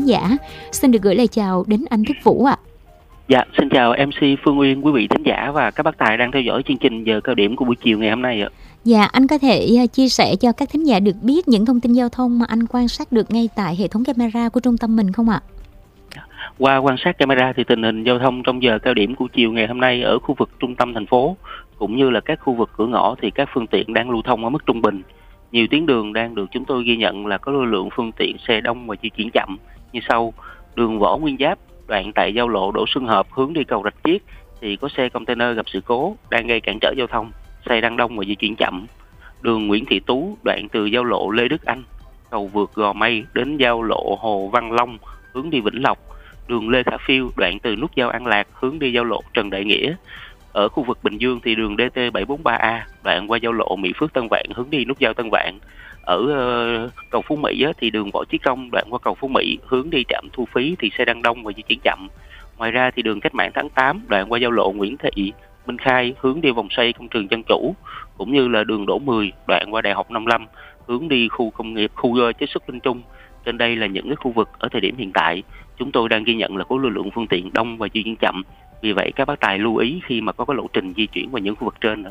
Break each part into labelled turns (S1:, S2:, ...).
S1: thính giả. Xin được gửi lời chào đến anh Thức Vũ ạ.
S2: Dạ, xin chào MC Phương Uyên, quý vị thính giả và các bác tài đang theo dõi chương trình giờ cao điểm của buổi chiều ngày hôm nay ạ.
S1: Dạ, anh có thể chia sẻ cho các thính giả được biết những thông tin giao thông mà anh quan sát được ngay tại hệ thống camera của trung tâm mình không ạ?
S2: Qua quan sát camera thì tình hình giao thông trong giờ cao điểm của chiều ngày hôm nay ở khu vực trung tâm thành phố cũng như là các khu vực cửa ngõ thì các phương tiện đang lưu thông ở mức trung bình. Nhiều tuyến đường đang được chúng tôi ghi nhận là có lưu lượng phương tiện xe đông và di chuyển chậm như sau. Đường Võ Nguyên Giáp, đoạn tại giao lộ Đỗ Xuân Hợp hướng đi cầu Rạch Chiếc thì có xe container gặp sự cố đang gây cản trở giao thông, xe đang đông và di chuyển chậm. Đường Nguyễn Thị Tú, đoạn từ giao lộ Lê Đức Anh, cầu vượt Gò Mây đến giao lộ Hồ Văn Long hướng đi Vĩnh Lộc. Đường Lê Khả Phiêu, đoạn từ nút giao An Lạc hướng đi giao lộ Trần Đại Nghĩa. Ở khu vực Bình Dương thì đường DT743A, đoạn qua giao lộ Mỹ Phước Tân Vạn hướng đi nút giao Tân Vạn. Ở cầu Phú Mỹ thì đường Võ Chí Công, đoạn qua cầu Phú Mỹ hướng đi trạm thu phí thì xe đang đông và di chuyển chậm. Ngoài ra thì đường Cách mạng tháng 8, đoạn qua giao lộ Nguyễn Thị Minh Khai hướng đi vòng xoay công trường Dân Chủ, cũng như là đường Đỗ 10, đoạn qua Đại học 55 hướng đi khu công nghiệp, khu chế xuất Linh Trung. Trên đây là những cái khu vực ở thời điểm hiện tại chúng tôi đang ghi nhận là có lưu lượng phương tiện đông và di chuyển chậm. Vì vậy các bác tài lưu ý khi mà có cái lộ trình di chuyển vào những khu vực trên.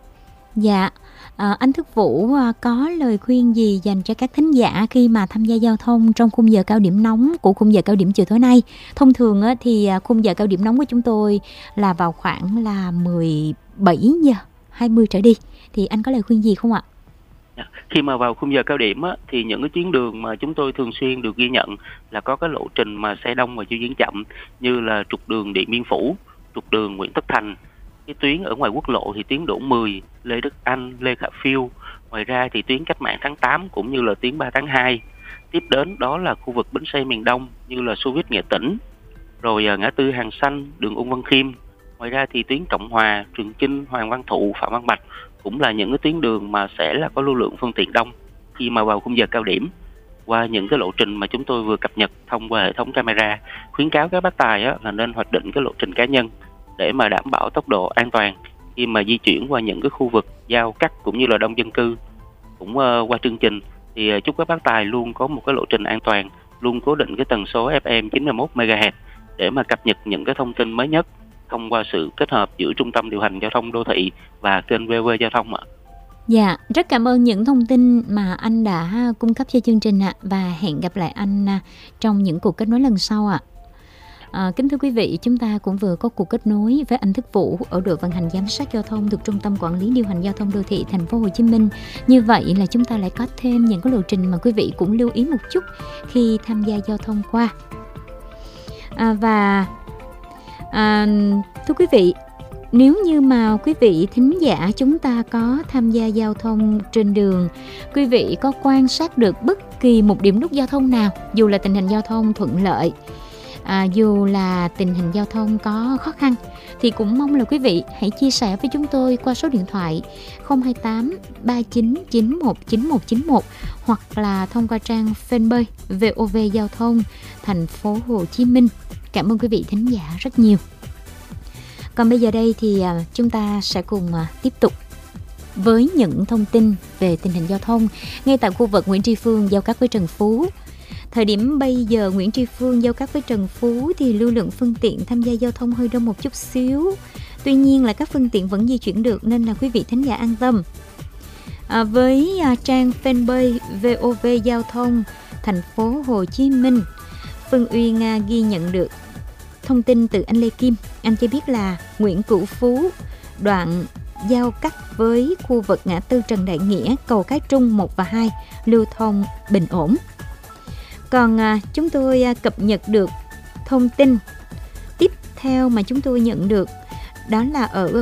S1: Dạ, anh Thức Vũ có lời khuyên gì dành cho các thính giả khi mà tham gia giao thông trong khung giờ cao điểm nóng của khung giờ cao điểm chiều tối nay? Thông thường thì khung giờ cao điểm nóng của chúng tôi là vào khoảng là 17 giờ 20 trở đi. Thì anh có lời khuyên gì không ạ?
S2: Khi mà vào khung giờ cao điểm thì những cái tuyến đường mà chúng tôi thường xuyên được ghi nhận là có cái lộ trình mà xe đông và di chuyển chậm, như là trục đường Điện Biên Phủ, trục đường Nguyễn Tất Thành. Cái tuyến ở ngoài quốc lộ thì tuyến Đỗ 10, Lê Đức Anh, Lê Khả Phiêu. Ngoài ra thì tuyến Cách mạng tháng 8 cũng như là tuyến 3 tháng 2. Tiếp đến đó là khu vực bến xe miền Đông như là Xô Viết Nghệ Tĩnh, rồi ngã tư Hàng Xanh, đường Ung Văn Khiêm. Ngoài ra thì tuyến Trọng Hòa, Trường Chinh, Hoàng Văn Thụ, Phạm Văn Bạch cũng là những cái tuyến đường mà sẽ là có lưu lượng phương tiện đông khi mà vào khung giờ cao điểm. Qua những cái lộ trình mà chúng tôi vừa cập nhật thông qua hệ thống camera, khuyến cáo các bác tài là nên hoạch định cái lộ trình cá nhân để mà đảm bảo tốc độ an toàn khi mà di chuyển qua những cái khu vực giao cắt cũng như là đông dân cư. Cũng qua chương trình thì chúc các bác tài luôn có một cái lộ trình an toàn, luôn cố định cái tần số FM 91 MHz để mà cập nhật những cái thông tin mới nhất thông qua sự kết hợp giữa Trung tâm Điều hành Giao thông Đô thị và kênh VV Giao thông ạ.
S1: Dạ, rất cảm ơn những thông tin mà anh đã cung cấp cho chương trình ạ, và hẹn gặp lại anh trong những cuộc kết nối lần sau ạ. Kính thưa quý vị, chúng ta cũng vừa có cuộc kết nối với anh Thức Vũ ở đội vận hành giám sát giao thông thuộc Trung tâm Quản lý Điều hành Giao thông Đô thị Thành phố Hồ Chí Minh. Như vậy là chúng ta lại có thêm những cái lộ trình mà quý vị cũng lưu ý một chút khi tham gia giao thông qua. Thưa quý vị, nếu như mà quý vị thính giả chúng ta có tham gia giao thông trên đường, quý vị có quan sát được bất kỳ một điểm nút giao thông nào, dù là tình hình giao thông thuận lợi, dù là tình hình giao thông có khó khăn, thì cũng mong là quý vị hãy chia sẻ với chúng tôi qua số điện thoại 028 3991 9191 hoặc là thông qua trang fanpage VOV Giao thông Thành phố Hồ Chí Minh. Cảm ơn quý vị thính giả rất nhiều. Còn bây giờ đây thì chúng ta sẽ cùng tiếp tục với những thông tin về tình hình giao thông ngay tại khu vực Nguyễn Tri Phương giao cắt với Trần Phú. Thời điểm bây giờ Nguyễn Tri Phương giao cắt với Trần Phú thì lưu lượng phương tiện tham gia giao thông hơi đông một chút xíu. Tuy nhiên là các phương tiện vẫn di chuyển được nên là quý vị thính giả an tâm. Với trang fanpage VOV Giao thông Thành phố Hồ Chí Minh, Phương Uyên ghi nhận được thông tin từ anh Lê Kim. Anh cho biết là Nguyễn Cửu Phú, đoạn giao cắt với khu vực ngã tư Trần Đại Nghĩa, cầu Cái Trung 1 và 2 lưu thông bình ổn. Còn chúng tôi cập nhật được thông tin tiếp theo mà chúng tôi nhận được, đó là ở